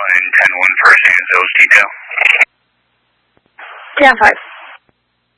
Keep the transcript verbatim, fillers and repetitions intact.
and ten one for a San Jose detail. ten five.